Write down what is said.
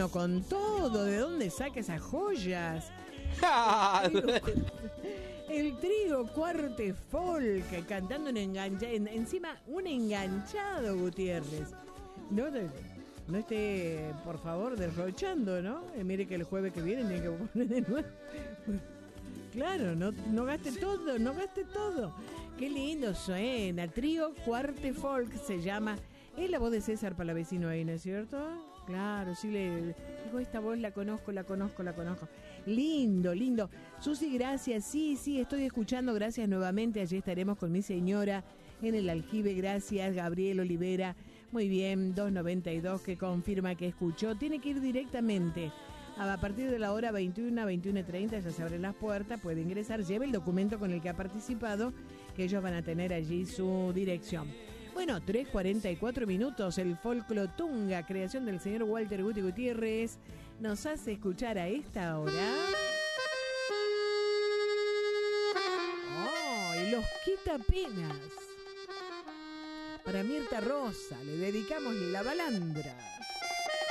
vino con todo. ¿De dónde saca esas joyas? El trío Cuarte Folk cantando encima un enganchado, Gutiérrez. No esté, por favor, derrochando, ¿no? Mire que el jueves que viene tiene que poner de nuevo. Claro, no gaste todo, no gaste todo. Qué lindo suena. Trío Cuarte Folk se llama. Es la voz de César Palavecino ahí, ¿no es cierto? Claro, sí, digo, esta voz la conozco. Lindo, lindo. Susi, gracias. Sí, estoy escuchando. Gracias nuevamente. Allí estaremos con mi señora en el aljibe. Gracias, Gabriel Olivera. Muy bien, 292 que confirma que escuchó. Tiene que ir directamente. A partir de la hora 21, 21:30 ya se abren las puertas. Puede ingresar. Lleve el documento con el que ha participado, que ellos van a tener allí su dirección. Bueno, 3:44 minutos, el Folclotunga, creación del señor Walter Guti Gutiérrez, nos hace escuchar a esta hora. ¡Oh! Y los Quitapenas. Para Mirta Rosa, le dedicamos La Balandra.